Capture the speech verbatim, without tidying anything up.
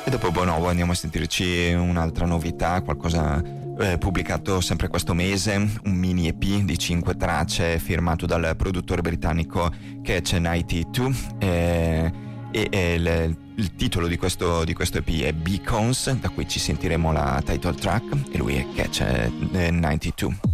E dopo Bonobo andiamo a sentirci un'altra novità, qualcosa eh, pubblicato sempre questo mese, un mini E P di cinque tracce firmato dal produttore britannico Catch novantadue, eh, e, e il, il titolo di questo, di questo E P è Beacons, da cui ci sentiremo la title track, e lui è Catch novantadue.